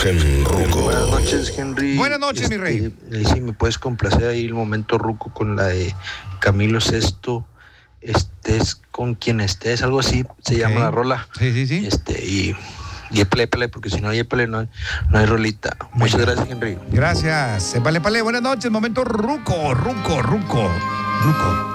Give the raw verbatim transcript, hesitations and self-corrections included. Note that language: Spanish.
imagen ruco. Buenas noches, Henry. Buenas noches, este, mi rey. Si me puedes complacer ahí el momento ruco con la de Camilo Sesto, estés con quien estés, algo así se Ok. llama la rola. Sí, sí, sí. Este, y, y épale, épale, porque si no hay épale, no hay, no hay rolita. Muchas Venga. gracias, Henry. Gracias. Pale, pale. Buenas noches. Momento ruco, ruco, ruco, ruco.